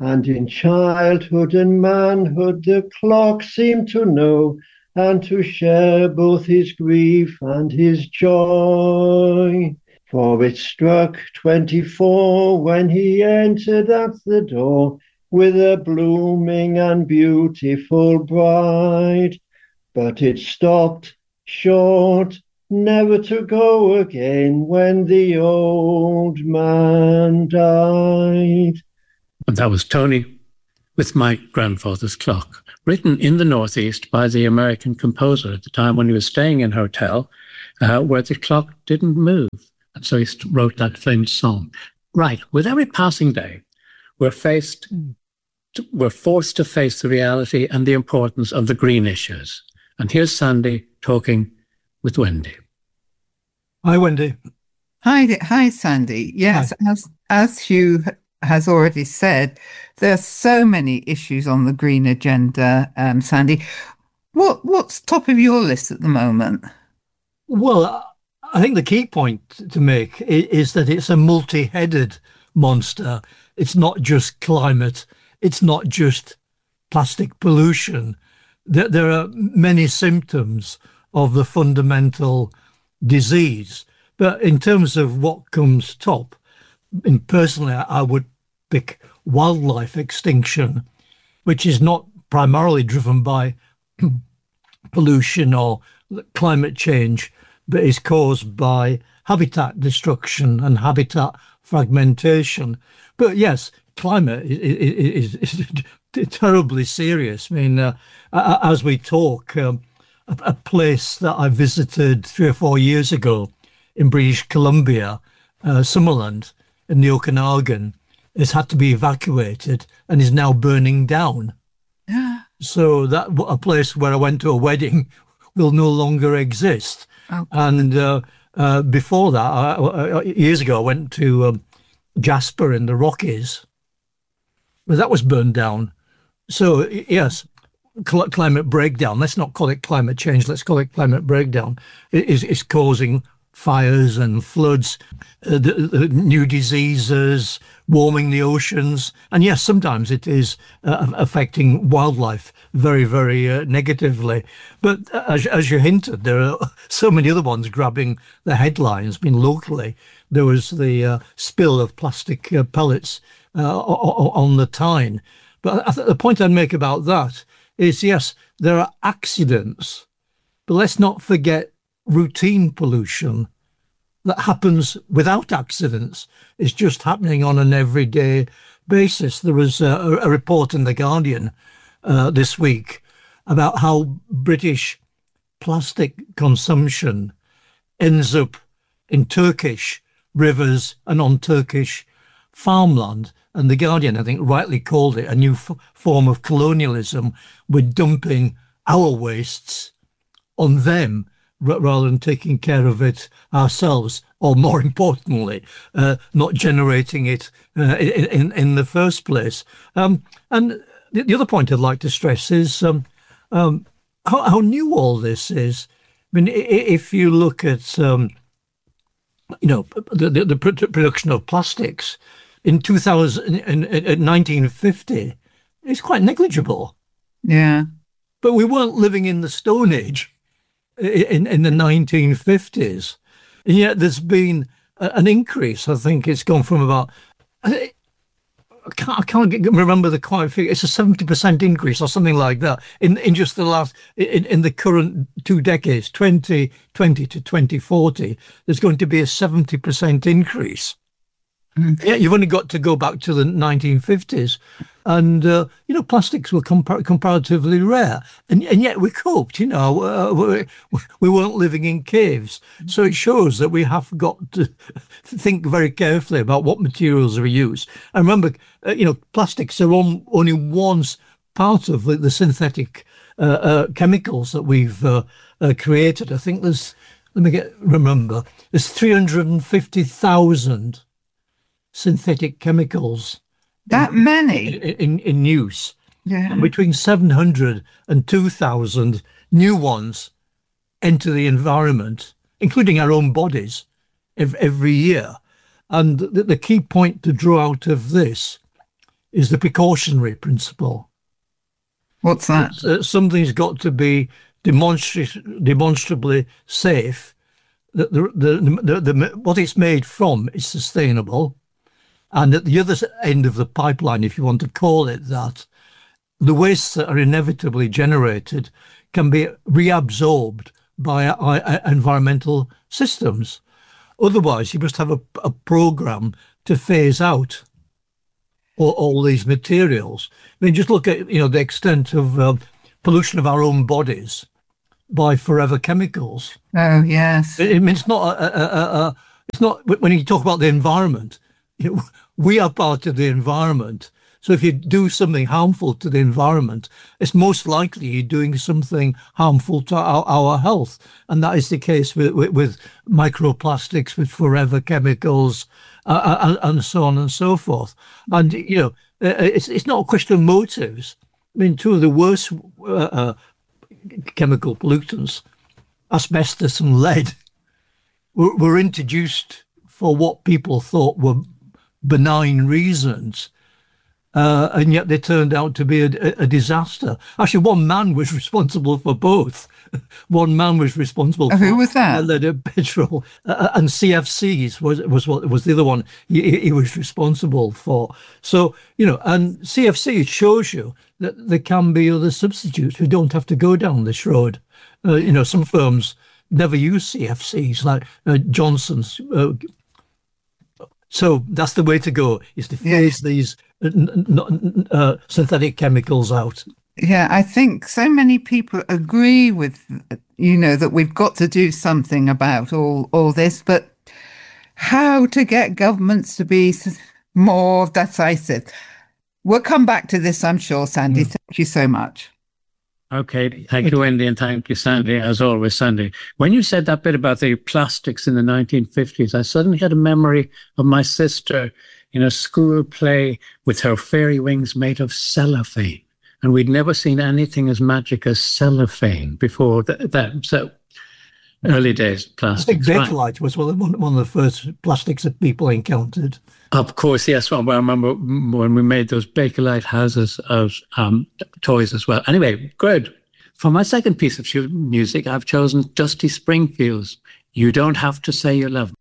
And in childhood and manhood the clock seemed to know, and to share both his grief and his joy. For it struck 24 when he entered at the door, with a blooming and beautiful bride. But it stopped short, never to go again, when the old man died. And that was Tony with My Grandfather's Clock, written in the Northeast by the American composer at the time when he was staying in a hotel where the clock didn't move. And so he wrote that famous song. Right, with every passing day, we're forced to face the reality and the importance of the green issues. And here's Sandy talking with Wendy. Hi, Wendy. Hi, Sandy. Yes, hi. As Hugh has already said, there are so many issues on the green agenda, Sandy. What's top of your list at the moment? Well, I think the key point to make is that it's a multi-headed monster. It's not just climate. It's not just plastic pollution. There are many symptoms of the fundamental disease. But in terms of what comes top, personally, I would pick wildlife extinction, which is not primarily driven by pollution or climate change, but is caused by habitat destruction and habitat fragmentation. But yes, climate is terribly serious. I mean, as we talk, a place that I visited 3 or 4 years ago in British Columbia, Summerland, in the Okanagan, has had to be evacuated and is now burning down. Yeah. So that a place where I went to a wedding will no longer exist. Okay. And before that, years ago, I went to Jasper in the Rockies, but that was burned down. So yes, climate breakdown. Let's not call it climate change. Let's call it climate breakdown. Is causing fires and floods, the new diseases, warming the oceans. And yes, sometimes it is affecting wildlife very, very negatively. But as you hinted, there are so many other ones grabbing the headlines. I mean, locally, there was the spill of plastic pellets on the Tyne. But the point I'd make about that is, yes, there are accidents, but let's not forget routine pollution that happens without accidents. It's just happening on an everyday basis. There was a report in The Guardian this week about how British plastic consumption ends up in Turkish rivers and on Turkish farmland. And The Guardian, I think, rightly called it a new form of colonialism. We're dumping our wastes on them rather than taking care of it ourselves, or more importantly, not generating it in the first place. And the other point I'd like to stress is how new all this is. I mean, if you look at the production of plastics in 1950, it's quite negligible. Yeah, but we weren't living in the Stone Age in the 1950s, and yet there's been an increase. I think it's gone from about, I can't remember the quite figure. It's a 70% increase or something like that in just the last, in the current 2 decades, 2020 to 2040. There's going to be a 70% increase. Mm. Yeah, you've only got to go back to the 1950s, and plastics were comparatively rare, and yet we coped. We weren't living in caves, so it shows that we have got to think very carefully about what materials we use. And remember, plastics are only one part of the synthetic chemicals that we've created. I think there's 350,000 synthetic chemicals. That many? In use. Yeah. And between 700 and 2,000 new ones enter the environment, including our own bodies, every year. And the key point to draw out of this is the precautionary principle. What's that? Something's got to be demonstrably safe, that what it's made from is sustainable, and at the other end of the pipeline, if you want to call it that, the wastes that are inevitably generated can be reabsorbed by environmental systems. Otherwise, you must have a program to phase out all these materials. I mean, just look at the extent of pollution of our own bodies by forever chemicals. Oh yes. I mean, it's not it's not when you talk about the environment. We are part of the environment. So if you do something harmful to the environment, it's most likely you're doing something harmful to our health. And that is the case with microplastics, with forever chemicals, and so on and so forth. And, it's not a question of motives. I mean, two of the worst chemical pollutants, asbestos and lead, were introduced for what people thought were benign reasons. And yet they turned out to be a disaster. Actually, one man was responsible for both. One man was responsible for who was that? Lead and petrol, and CFCs was the other one he was responsible for. So, and CFC shows you that there can be other substitutes who don't have to go down this road. Some firms never use CFCs, like Johnson's. So that's the way to go, is to phase these synthetic chemicals out. Yeah, I think so many people agree with, that we've got to do something about all this, but how to get governments to be more decisive? We'll come back to this, I'm sure, Sandy. Thank you so much. Okay, thank you, Wendy, and thank you, Sandy, as always, Sandy. When you said that bit about the plastics in the 1950s, I suddenly had a memory of my sister in a school play with her fairy wings made of cellophane. And we'd never seen anything as magic as cellophane before that. So, early days plastics. I think Bakelite was one of the first plastics that people encountered. Of course, yes. Well, I remember when we made those Bakelite houses of toys as well. Anyway, good. For my second piece of music, I've chosen Dusty Springfield's You Don't Have to Say You Love Me.